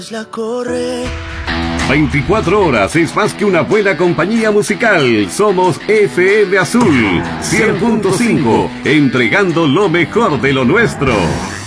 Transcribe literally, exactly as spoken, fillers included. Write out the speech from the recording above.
La corre. veinticuatro horas es más que una buena compañía musical. Somos F M Azul cien punto cinco, entregando lo mejor de lo nuestro.